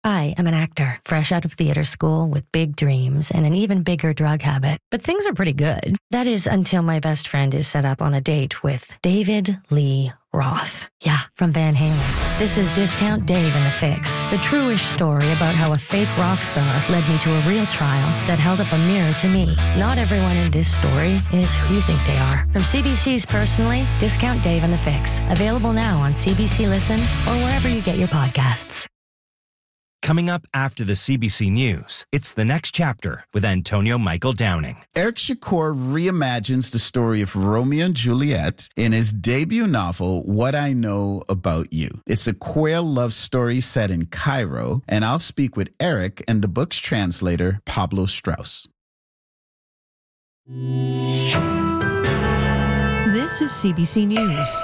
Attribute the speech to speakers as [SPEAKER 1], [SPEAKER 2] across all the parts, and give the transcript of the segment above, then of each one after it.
[SPEAKER 1] I am an actor, fresh out of theater school with big dreams and an even bigger drug habit. But things are pretty good. That is until my best friend is set up on a date with David Lee Roth. Yeah, from Van Halen. This is Discount Dave and the Fix, the true-ish story about how a fake rock star led me to a real trial that held up a mirror to me. Not everyone in this story is who you think they are. From CBC's Personally, Discount Dave and the Fix. Available now on CBC Listen or wherever you get your podcasts.
[SPEAKER 2] Coming up after the CBC News, it's The Next Chapter with Antonio Michael Downing.
[SPEAKER 3] Eric Shakoor reimagines the story of Romeo and Juliet in his debut novel, What I Know About You. It's a queer love story set in Cairo, and I'll speak with Eric and the book's translator, Pablo Strauss.
[SPEAKER 4] This is CBC News.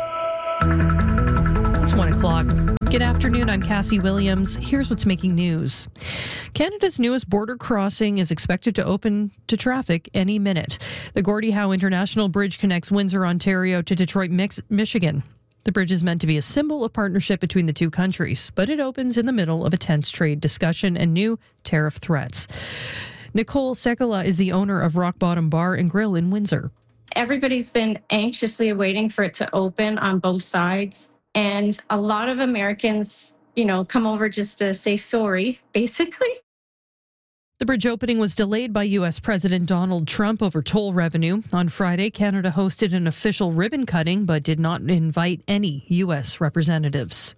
[SPEAKER 4] It's 1 o'clock. Good afternoon, I'm Cassie Williams. Here's what's making news. Canada's newest border crossing is expected to open to traffic any minute. The Gordie Howe International Bridge connects Windsor, Ontario to Detroit, Michigan. The bridge is meant to be a symbol of partnership between the two countries, but it opens in the middle of a tense trade discussion and new tariff threats. Nicole Sekala is the owner of Rock Bottom Bar and Grill in Windsor.
[SPEAKER 5] Everybody's been anxiously waiting for it to open on both sides. And a lot of Americans, come over just to say sorry, basically.
[SPEAKER 4] The bridge opening was delayed by U.S. President Donald Trump over toll revenue. On Friday, Canada hosted an official ribbon cutting, but did not invite any U.S. representatives.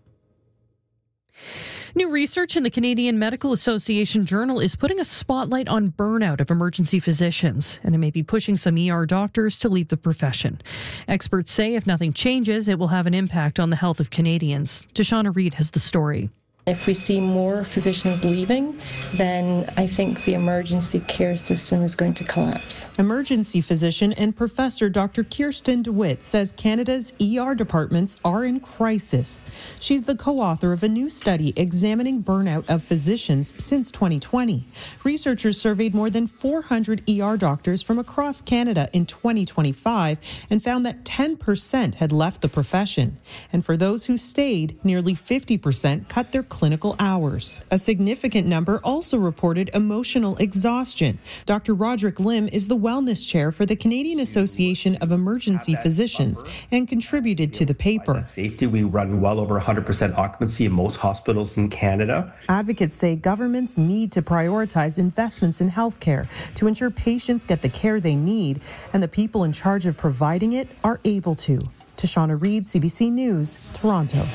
[SPEAKER 4] New research in the Canadian Medical Association Journal is putting a spotlight on burnout of emergency physicians, and it may be pushing some ER doctors to leave the profession. Experts say if nothing changes, it will have an impact on the health of Canadians. Tashana Reid has the story.
[SPEAKER 6] If we see more physicians leaving, then I think the emergency care system is going to collapse.
[SPEAKER 7] Emergency physician and professor Dr. Kirsten DeWitt says Canada's ER departments are in crisis. She's the co-author of a new study examining burnout of physicians since 2020. Researchers surveyed more than 400 ER doctors from across Canada in 2025 and found that 10% had left the profession. And for those who stayed, nearly 50% cut their clinical hours. A significant number also reported emotional exhaustion. Dr. Roderick Lim is the wellness chair for the Canadian Association of Emergency Physicians and contributed to the paper.
[SPEAKER 8] Safety, we run well over 100% occupancy in most hospitals in Canada.
[SPEAKER 7] Advocates say governments need to prioritize investments in healthcare to ensure patients get the care they need and the people in charge of providing it are able to. Tashana Reid, CBC News, Toronto.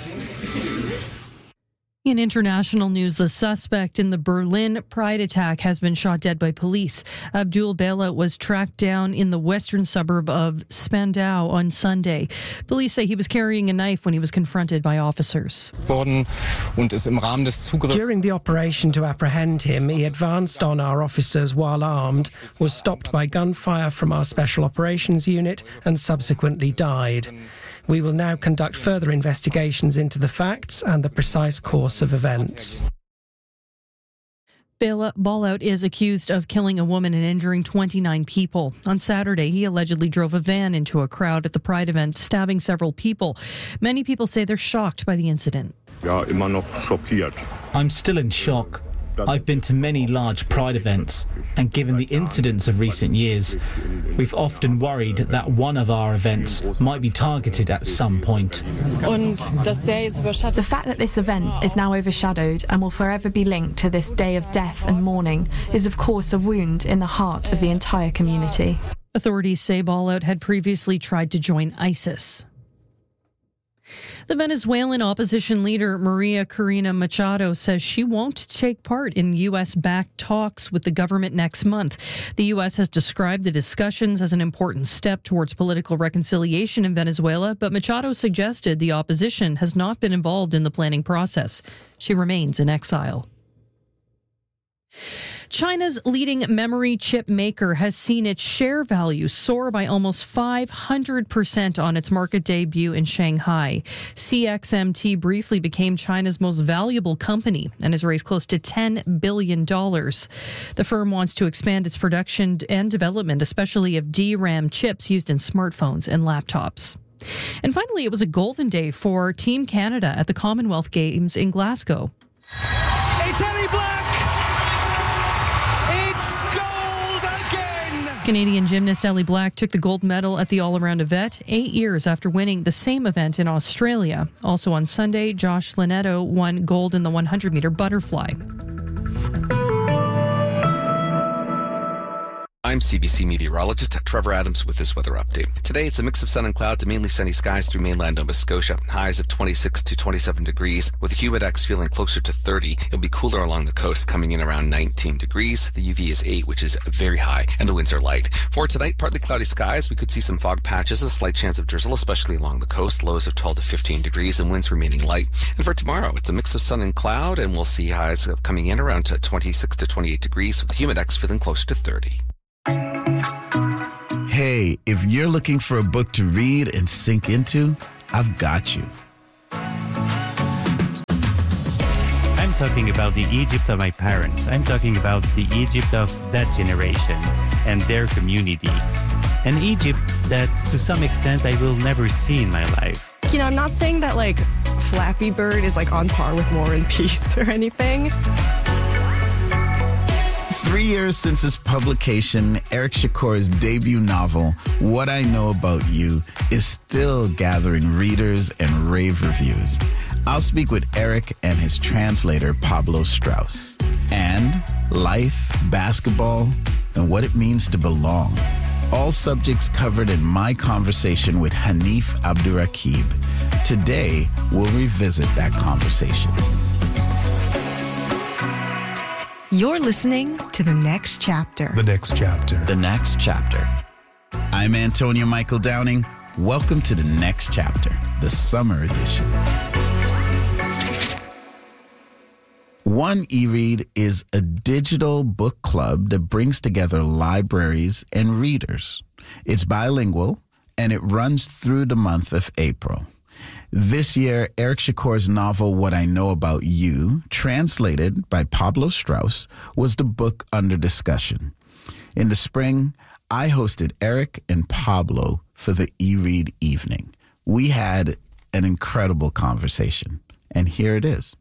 [SPEAKER 4] In international news, the suspect in the Berlin Pride attack has been shot dead by police. Abdul Bela was tracked down in the western suburb of Spandau on Sunday. Police say he was carrying a knife when he was confronted by officers.
[SPEAKER 9] During the operation to apprehend him, he advanced on our officers while armed, was stopped by gunfire from our Special Operations Unit and subsequently died. We will now conduct further investigations into the facts and the precise course of events.
[SPEAKER 4] Bela Ballout is accused of killing a woman and injuring 29 people. On Saturday, he allegedly drove a van into a crowd at the Pride event, stabbing several people. Many people say they're shocked by the incident.
[SPEAKER 10] I'm still in shock. I've been to many large Pride events, and given the incidents of recent years, we've often worried that one of our events might be targeted at some point.
[SPEAKER 11] The fact that this event is now overshadowed and will forever be linked to this day of death and mourning is of course a wound in the heart of the entire community.
[SPEAKER 4] Authorities say Ballout had previously tried to join ISIS. The Venezuelan opposition leader Maria Corina Machado says she won't take part in U.S.-backed talks with the government next month. The U.S. has described the discussions as an important step towards political reconciliation in Venezuela, but Machado suggested the opposition has not been involved in the planning process. She remains in exile. China's leading memory chip maker has seen its share value soar by almost 500% on its market debut in Shanghai. CXMT briefly became China's most valuable company and has raised close to $10 billion. The firm wants to expand its production and development, especially of DRAM chips used in smartphones and laptops. And finally, it was a golden day for Team Canada at the Commonwealth Games in Glasgow.
[SPEAKER 12] It's Ellie Black! It's gold again!
[SPEAKER 4] Canadian gymnast Ellie Black took the gold medal at the all-around event 8 years after winning the same event in Australia. Also on Sunday, Josh Linetto won gold in the 100-meter butterfly.
[SPEAKER 13] I'm CBC meteorologist Trevor Adams with this weather update. Today, it's a mix of sun and cloud to mainly sunny skies through mainland Nova Scotia. Highs of 26 to 27 degrees, with the humidex feeling closer to 30. It'll be cooler along the coast, coming in around 19 degrees. The UV is 8, which is very high, and the winds are light. For tonight, partly cloudy skies. We could see some fog patches, a slight chance of drizzle, especially along the coast. Lows of 12 to 15 degrees, and winds remaining light. And for tomorrow, it's a mix of sun and cloud, and we'll see highs coming in around 26 to 28 degrees, with the humidex feeling closer to 30.
[SPEAKER 3] Hey, if you're looking for a book to read and sink into, I've got you.
[SPEAKER 14] I'm talking about the Egypt of my parents. I'm talking about the Egypt of that generation and their community. An Egypt that, to some extent, I will never see in my life.
[SPEAKER 15] You know, I'm not saying that, Flappy Bird is, on par with War and Peace or anything.
[SPEAKER 3] 3 years since its publication, Eric Shakor's debut novel, What I Know About You, is still gathering readers and rave reviews. I'll speak with Eric and his translator, Pablo Strauss. And life, basketball, and what it means to belong. All subjects covered in my conversation with Hanif Abdurraqib. Today, we'll revisit that conversation.
[SPEAKER 16] You're listening to The Next Chapter.
[SPEAKER 17] The Next Chapter.
[SPEAKER 3] The Next Chapter. I'm Antonio Michael Downing. Welcome to The Next Chapter, the summer edition. One eRead is a digital book club that brings together libraries and readers. It's bilingual, and it runs through the month of April. This year, Eric Shakor's novel, What I Know About You, translated by Pablo Strauss, was the book under discussion. In the spring, I hosted Eric and Pablo for the eRead evening. We had an incredible conversation, and here it is.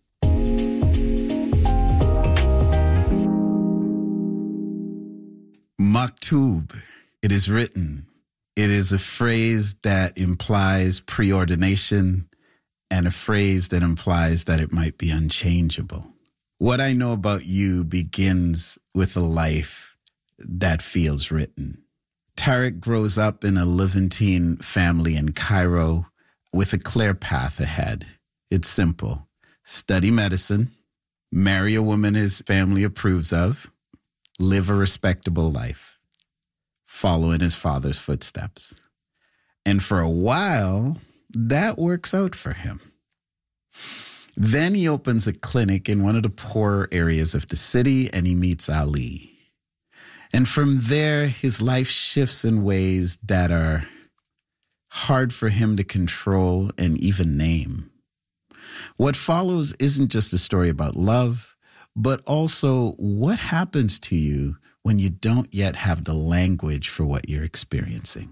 [SPEAKER 3] Maktub, it is written. It is a phrase that implies preordination and a phrase that implies that it might be unchangeable. What I Know About You begins with a life that feels written. Tarek grows up in a Levantine family in Cairo with a clear path ahead. It's simple. Study medicine, marry a woman his family approves of, live a respectable life. Follow in his father's footsteps. And for a while, that works out for him. Then he opens a clinic in one of the poorer areas of the city, and he meets Ali. And from there, his life shifts in ways that are hard for him to control and even name. What follows isn't just a story about love, but also what happens to you when you don't yet have the language for what you're experiencing.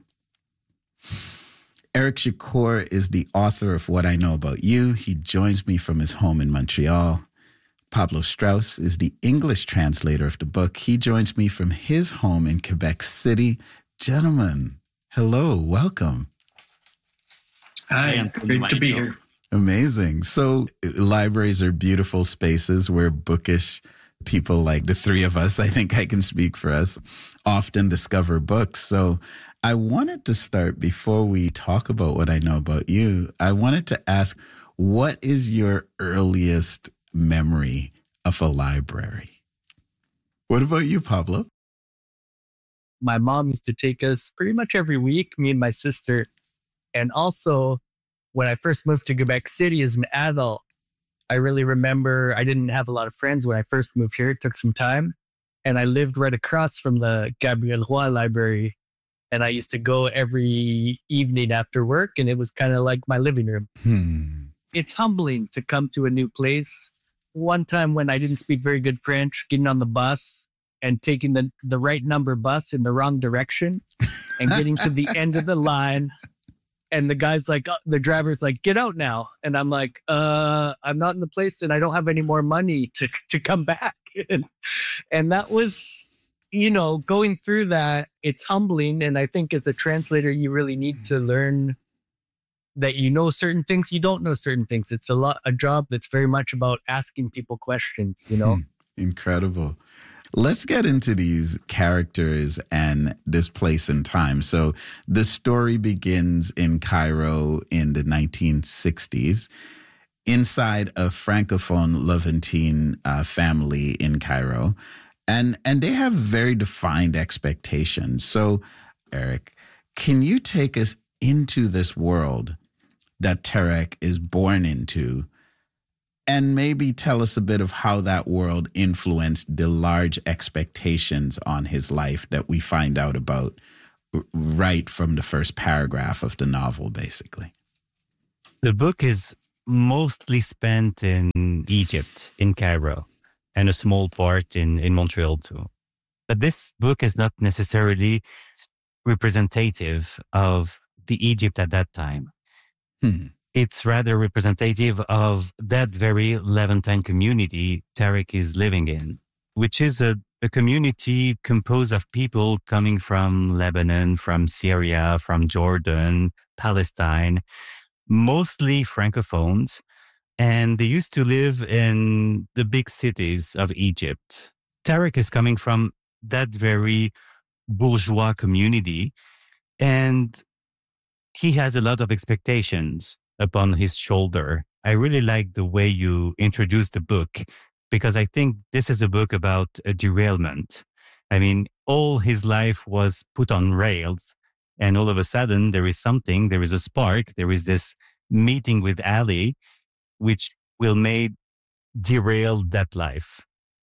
[SPEAKER 3] Eric Shakor is the author of What I Know About You. He joins me from his home in Montreal. Pablo Strauss is the English translator of the book. He joins me from his home in Quebec City. Gentlemen, hello, welcome.
[SPEAKER 18] Hi, great to be here.
[SPEAKER 3] Amazing. So libraries are beautiful spaces where bookish people like the three of us, I think I can speak for us, often discover books. So I wanted to start, before we talk about What I Know About You, I wanted to ask, what is your earliest memory of a library? What about you, Pablo?
[SPEAKER 18] My mom used to take us pretty much every week, me and my sister. And also, when I first moved to Quebec City as an adult, I really remember I didn't have a lot of friends when I first moved here. It took some time. And I lived right across from the Gabriel Roy Library. And I used to go every evening after work, and it was kind of like my living room. It's humbling to come to a new place. One time when I didn't speak very good French, getting on the bus and taking the right number bus in the wrong direction and getting to the end of the line And the guy's like, the driver's like, get out now. And I'm like, I'm not in the place and I don't have any more money to come back. And that was, going through that, it's humbling. And I think as a translator, you really need to learn that you know certain things, you don't know certain things. It's a job that's very much about asking people questions,
[SPEAKER 3] Incredible. Let's get into these characters and this place and time. So the story begins in Cairo in the 1960s, inside a Francophone Levantine family in Cairo. And they have very defined expectations. So, Eric, can you take us into this world that Tarek is born into, and maybe tell us a bit of how that world influenced the large expectations on his life that we find out about right from the first paragraph of the novel, basically?
[SPEAKER 14] The book is mostly spent in Egypt, in Cairo, and a small part in Montreal too. But this book is not necessarily representative of the Egypt at that time. It's rather representative of that very Levantine community Tarek is living in, which is a community composed of people coming from Lebanon, from Syria, from Jordan, Palestine, mostly Francophones. And they used to live in the big cities of Egypt. Tarek is coming from that very bourgeois community, and he has a lot of expectations upon his shoulder. I really like the way you introduced the book, because I think this is a book about a derailment. I mean, all his life was put on rails, and all of a sudden there is a spark, there is this meeting with Ali, which will derail that life.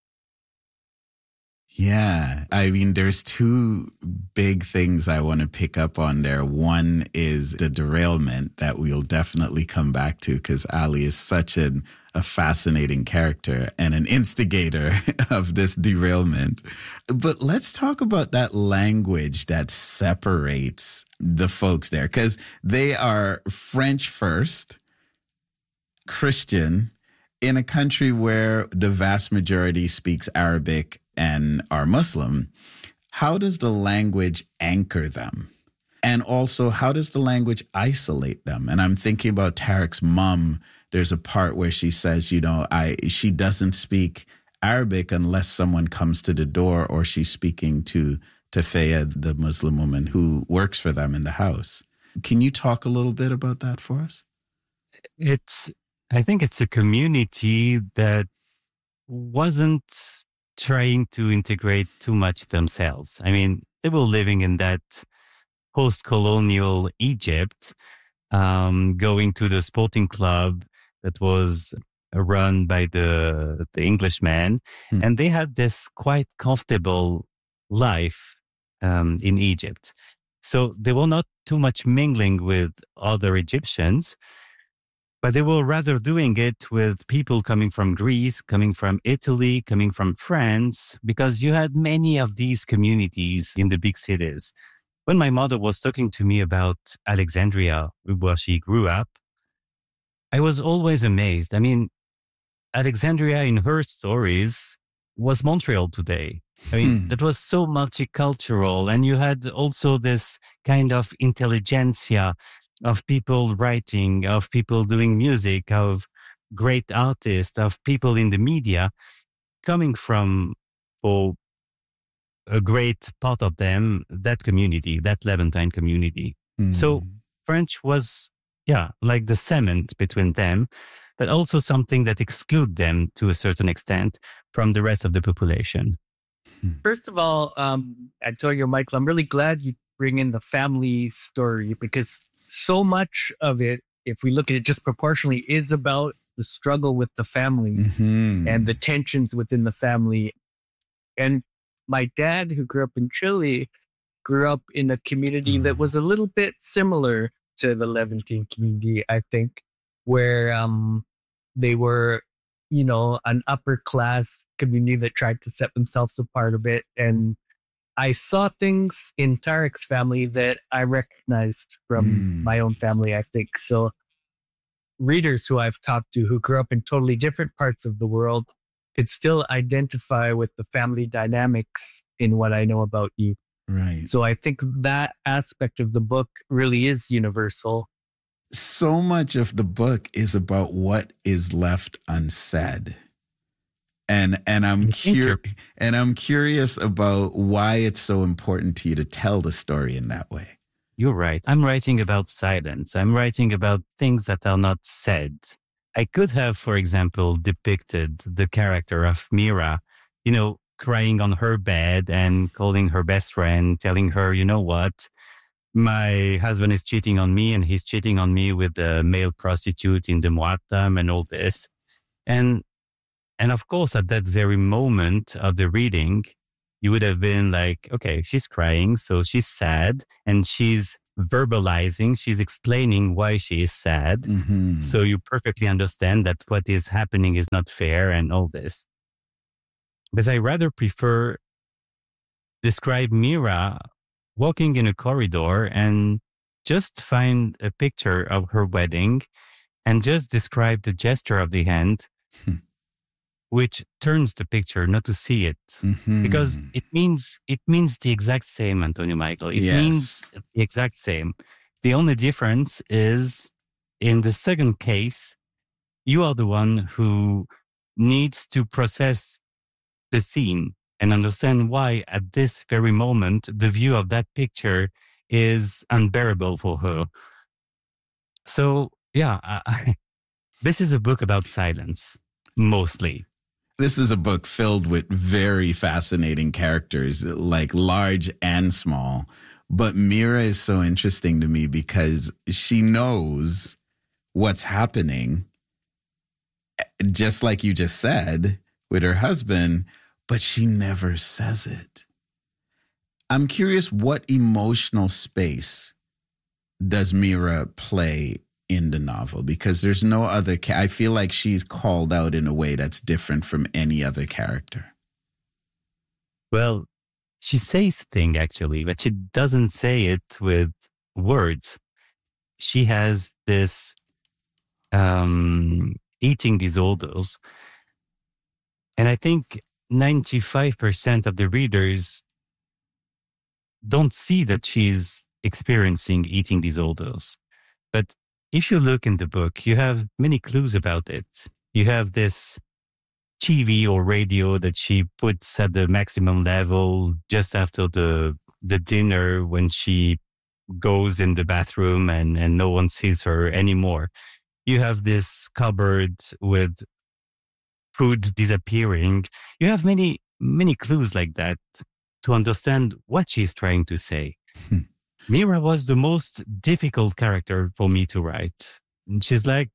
[SPEAKER 3] Yeah. I mean, there's two big things I want to pick up on there. One is the derailment that we'll definitely come back to, because Ali is such a fascinating character and an instigator of this derailment. But let's talk about that language that separates the folks there, because they are French first, Christian, in a country where the vast majority speaks Arabic and are Muslim. How does the language anchor them? And also, how does the language isolate them? And I'm thinking about Tarek's mom. There's a part where she says, she doesn't speak Arabic unless someone comes to the door, or she's speaking to Tafeya, the Muslim woman who works for them in the house. Can you talk a little bit about that for us?
[SPEAKER 14] I think it's a community that wasn't trying to integrate too much themselves. I mean, they were living in that post-colonial Egypt, going to the sporting club that was run by the Englishman. And they had this quite comfortable life in Egypt. So they were not too much mingling with other Egyptians, but they were rather doing it with people coming from Greece, coming from Italy, coming from France, because you had many of these communities in the big cities. When my mother was talking to me about Alexandria, where she grew up, I was always amazed. I mean, Alexandria in her stories was Montreal today. I mean, that was so multicultural. And you had also this kind of intelligentsia of people writing, of people doing music, of great artists, of people in the media coming from, for a great part of them, that community, that Levantine community. So French was, like the cement between them, but also something that exclude them to a certain extent from the rest of the population.
[SPEAKER 18] First of all, Antonio, Michael, I'm really glad you bring in the family story, because so much of it, if we look at it just proportionally, is about the struggle with the family and the tensions within the family. And my dad, who grew up in Chile, grew up in a community that was a little bit similar to the Levantine community, I think, where they were, an upper class community that tried to set themselves apart a bit. And I saw things in Tarek's family that I recognized from my own family, I think. So readers who I've talked to who grew up in totally different parts of the world could still identify with the family dynamics in what I know about you.
[SPEAKER 3] Right.
[SPEAKER 18] So I think that aspect of the book really is universal.
[SPEAKER 3] So much of the book is about what is left unsaid. And I'm curious about why it's so important to you to tell the story in that way.
[SPEAKER 14] You're right. I'm writing about silence. I'm writing about things that are not said. I could have, for example, depicted the character of Mira, crying on her bed and calling her best friend, telling her, you know what, my husband is cheating on me and he's cheating on me with a male prostitute in the Muattam and all this. And of course, at that very moment of the reading, you would have been like, okay, she's crying, so she's sad, and she's verbalizing, she's explaining why she is sad.
[SPEAKER 3] Mm-hmm.
[SPEAKER 14] So you perfectly understand that what is happening is not fair and all this. But I rather prefer describe Mira walking in a corridor and just find a picture of her wedding and just describe the gesture of the hand, which turns the picture not to see it, because it means the exact same, Antonio Michael. It means the exact same. The only difference is in the second case, you are the one who needs to process the scene and understand why at this very moment, the view of that picture is unbearable for her. So yeah, this is a book about silence, mostly.
[SPEAKER 3] This is a book filled with very fascinating characters, like large and small. But Mira is so interesting to me because she knows what's happening, just like you just said, with her husband, but she never says it. I'm curious, what emotional space does Mira play in the novel? Because there's no other, I feel like she's called out in a way that's different from any other character.
[SPEAKER 14] Well, she says things actually, but she doesn't say it with words. She has this eating disorders. And I think 95% of the readers don't see that she's experiencing eating disorders. But if you look in the book, you have many clues about it. You have this TV or radio that she puts at the maximum level just after the dinner when she goes in the bathroom and no one sees her anymore. You have this cupboard with food disappearing. You have many, many clues like that to understand what she's trying to say. Mira was the most difficult character for me to write. She's like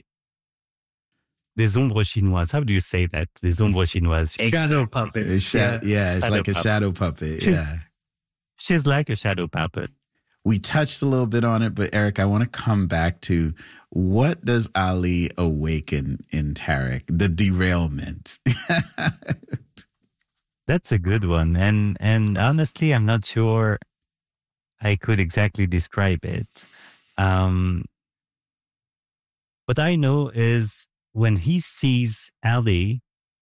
[SPEAKER 14] des ombres chinoises. How do you say that? Des ombres chinoises.
[SPEAKER 18] Shadow puppet.
[SPEAKER 3] It's like a shadow puppet.
[SPEAKER 14] She's like a shadow puppet.
[SPEAKER 3] We touched a little bit on it, but Eric, I want to come back to what does Ali awaken in Tarek? The derailment.
[SPEAKER 14] That's a good one. And honestly, I'm not sure I could exactly describe it. What I know is when he sees Ali,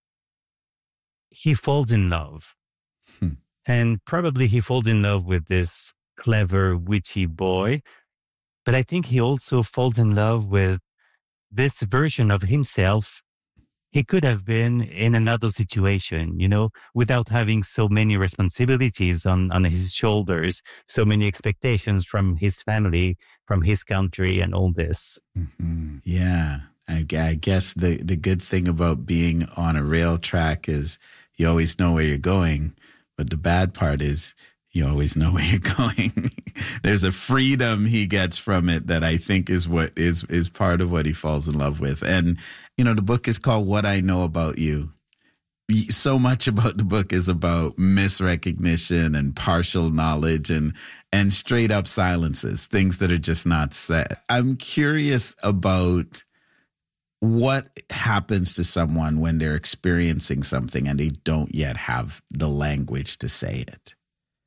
[SPEAKER 14] he falls in love. And probably he falls in love with this clever, witty boy. But I think he also falls in love with this version of himself he could have been in another situation, without having so many responsibilities on his shoulders, so many expectations from his family, from his country and all this.
[SPEAKER 3] Mm-hmm. Yeah. I guess the good thing about being on a rail track is you always know where you're going. But the bad part is you always know where you're going. There's a freedom he gets from it that I think is what is part of what he falls in love with. And, the book is called What I Know About You. So much about the book is about misrecognition and partial knowledge and straight up silences, things that are just not said. I'm curious about what happens to someone when they're experiencing something and they don't yet have the language to say it.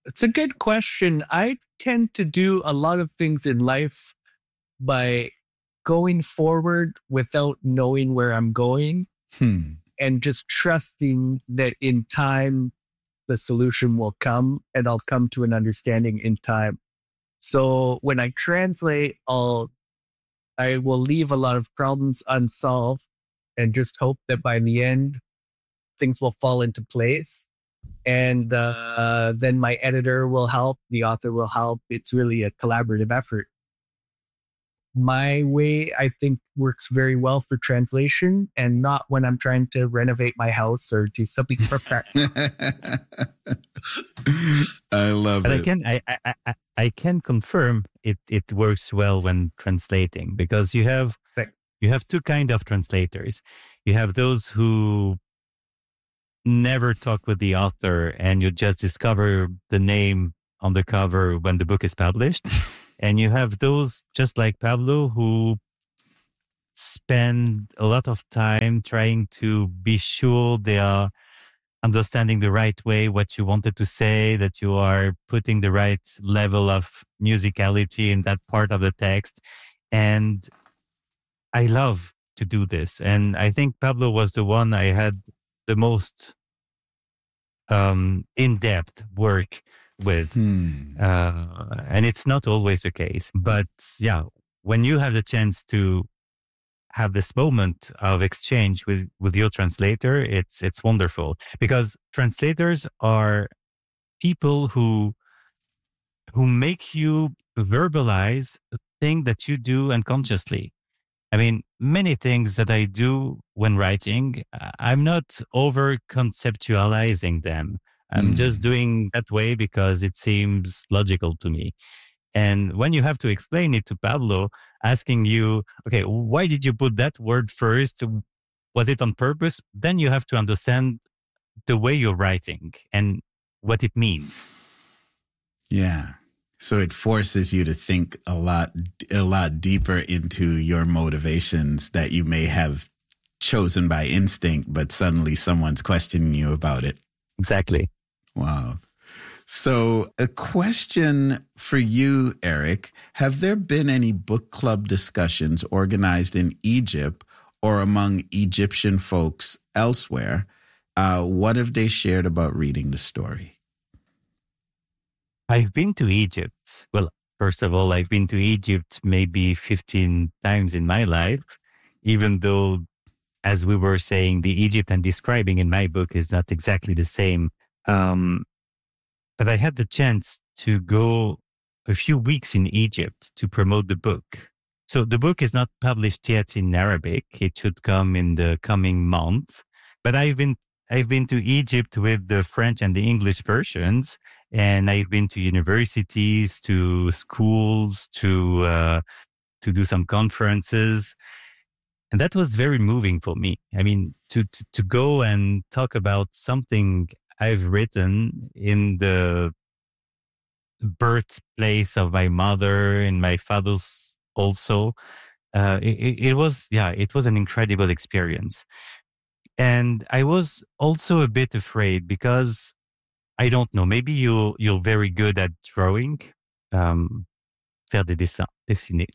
[SPEAKER 18] It's a good question. I tend to do a lot of things in life by going forward without knowing where I'm going and just trusting that in time, the solution will come and I'll come to an understanding in time. So when I translate, I will leave a lot of problems unsolved and just hope that by the end, things will fall into place. And then my editor will help, the author will help. It's really a collaborative effort. My way, I think, works very well for translation and not when I'm trying to renovate my house or do something for practice.
[SPEAKER 3] I love
[SPEAKER 14] but
[SPEAKER 3] it.
[SPEAKER 14] I can confirm it works well when translating, because you have two kind of translators. You have those who never talk with the author and you just discover the name on the cover when the book is published. And you have those, just like Pablo, who spend a lot of time trying to be sure they are understanding the right way what you wanted to say, that you are putting the right level of musicality in that part of the text. And I love to do this. And I think Pablo was the one I had the most in-depth work with. And it's not always the case. But yeah, when you have the chance to have this moment of exchange with your translator, it's wonderful, because translators are people who make you verbalize a thing that you do unconsciously. I mean, many things that I do when writing, I'm not over conceptualizing them. I'm just doing that way because it seems logical to me. And when you have to explain it to Pablo, asking you, okay, why did you put that word first? Was it on purpose? Then you have to understand the way you're writing and what it means.
[SPEAKER 3] Yeah. So it forces you to think a lot deeper into your motivations that you may have chosen by instinct, but suddenly someone's questioning you about it.
[SPEAKER 14] Exactly.
[SPEAKER 3] Wow. So a question for you, Eric. Have there been any book club discussions organized in Egypt or among Egyptian folks elsewhere? What have they shared about reading the story?
[SPEAKER 14] I've been to Egypt. Well, first of all, I've been to Egypt maybe 15 times in my life, even though, as we were saying, the Egypt I'm describing in my book is not exactly the same. But I had the chance to go a few weeks in Egypt to promote the book. So the book is not published yet in Arabic. It should come in the coming month. But I've been to Egypt with the French and the English versions, and I've been to universities, to schools, to do some conferences. And that was very moving for me. I mean, to go and talk about something I've written in the birthplace of my mother and my father's also. It was an incredible experience. And I was also a bit afraid because I don't know, maybe you're very good at drawing, faire des dessins, dessiner.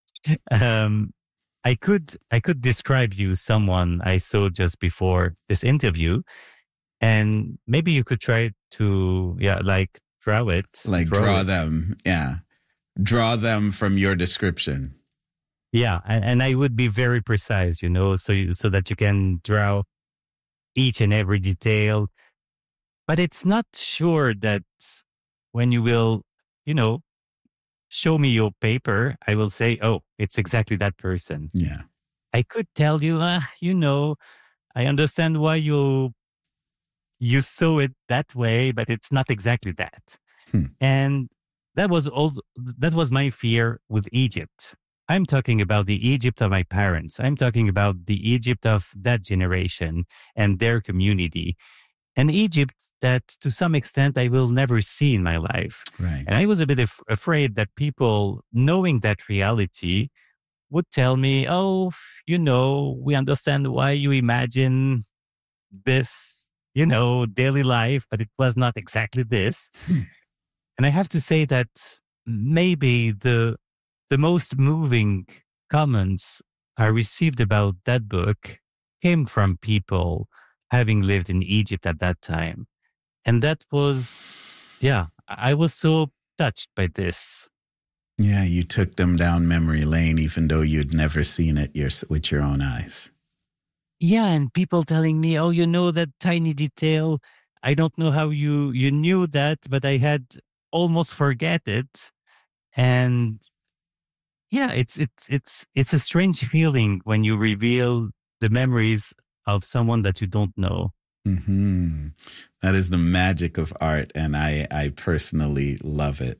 [SPEAKER 14] I could describe you someone I saw just before this interview. And maybe you could try to, draw it.
[SPEAKER 3] Draw them. Yeah. Draw them from your description.
[SPEAKER 14] Yeah. And I would be very precise, so that you can draw each and every detail. But it's not sure that when you will, show me your paper, I will say, oh, it's exactly that person.
[SPEAKER 3] Yeah.
[SPEAKER 14] I could tell you, I understand why you saw it that way, but it's not exactly that. And that was my fear with Egypt. I'm talking about the Egypt of my parents. I'm talking about the Egypt of that generation and their community. An Egypt that to some extent I will never see in my life.
[SPEAKER 3] Right.
[SPEAKER 14] And I was a bit afraid that people knowing that reality would tell me, oh, we understand why you imagine this, daily life, but it was not exactly this. I have to say that maybe the most moving comments I received about that book came from people having lived in Egypt at that time. And that was, I was so touched by this.
[SPEAKER 3] Yeah, you took them down memory lane, even though you'd never seen it with your own eyes.
[SPEAKER 14] Yeah, and people telling me, oh, you know that tiny detail. I don't know how you knew that, but I had almost forget it. And yeah, it's a strange feeling when you reveal the memories of someone that you don't know.
[SPEAKER 3] Mm-hmm. That is the magic of art, and I personally love it.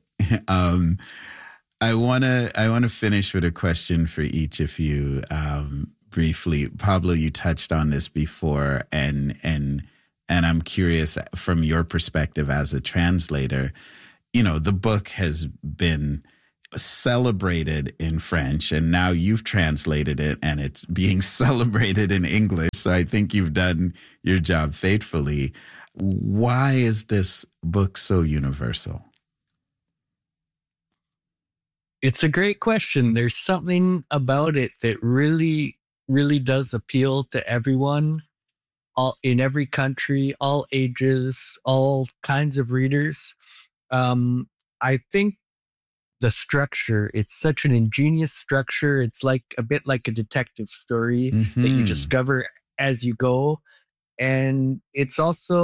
[SPEAKER 3] I wanna finish with a question for each of you, briefly. Pablo, you touched on this before, and I'm curious from your perspective as a translator. You know, the book has been celebrated in French, and now you've translated it and it's being celebrated in English. So I think you've done your job faithfully. Why is this book so universal?
[SPEAKER 18] It's a great question. There's something about it that really, really does appeal to everyone, all in every country, all ages, all kinds of readers. I think the structure, it's such an ingenious structure. It's like a bit like a detective story that you discover as you go. And it's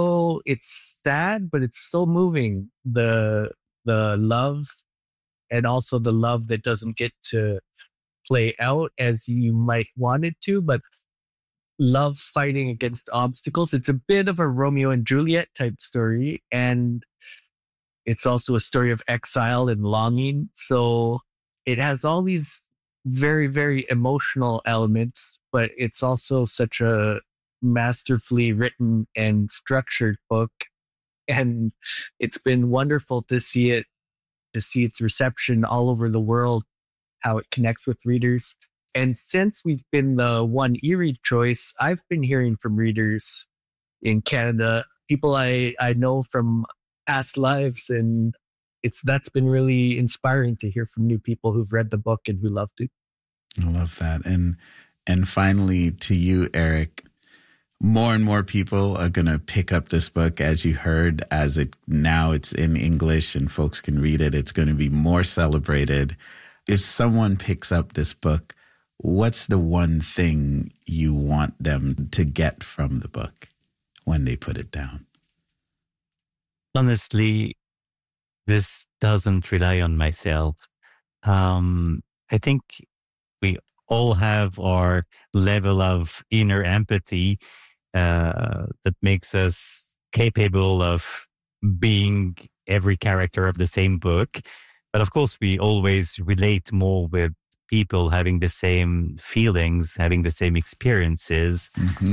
[SPEAKER 18] sad, but it's so moving. The love, and also the love that doesn't get to play out as you might want it to, but love fighting against obstacles. It's a bit of a Romeo and Juliet type story. And it's also a story of exile and longing. So it has all these very, very emotional elements, but it's also such a masterfully written and structured book. And it's been wonderful to see its reception all over the world, how it connects with readers. And since we've been the one e-read choice, I've been hearing from readers in Canada, people I know from past lives, and that's been really inspiring to hear from new people who've read the book and who loved it.
[SPEAKER 3] I love that. And finally, to you, Eric, more and more people are going to pick up this book, as you heard, now it's in English and folks can read it. It's going to be more celebrated. If someone picks up this book, what's the one thing you want them to get from the book when they put it down?
[SPEAKER 14] Honestly, this doesn't rely on myself. I think we all have our level of inner empathy that makes us capable of being every character of the same book. But of course, we always relate more with people having the same feelings, having the same experiences.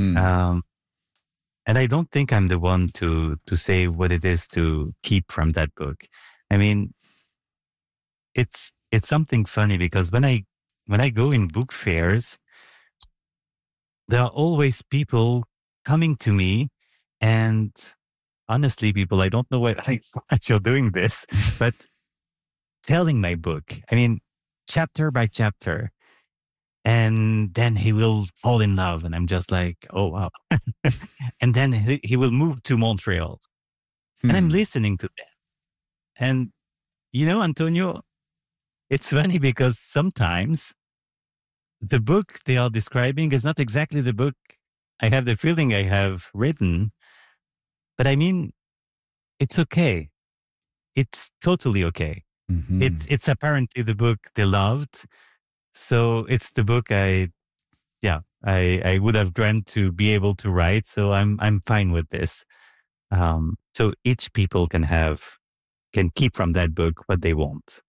[SPEAKER 14] And I don't think I'm the one to say what it is to keep from that book. I mean, it's something funny because when I go in book fairs, there are always people coming to me, and honestly, people, I don't know why you're doing this, but telling my book. I mean, chapter by chapter. And then he will fall in love. And I'm just like, oh, wow. And then he will move to Montreal. And I'm listening to them. And, you know, Antonio, it's funny because sometimes the book they are describing is not exactly the book I have the feeling I have written. But I mean, it's okay. It's totally okay. It's apparently the book they loved. So it's the book I would have dreamt to be able to write. So I'm fine with this. So each people can keep from that book what they want.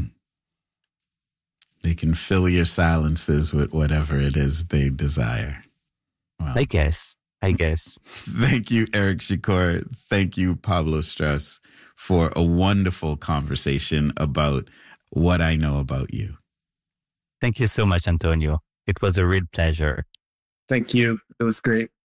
[SPEAKER 3] They can fill your silences with whatever it is they desire. Wow.
[SPEAKER 14] I guess.
[SPEAKER 3] Thank you, Eric Shakoor. Thank you, Pablo Strauss, for a wonderful conversation about What I Know About You.
[SPEAKER 14] Thank you so much, Antonio. It was a real pleasure.
[SPEAKER 18] Thank you. It was great.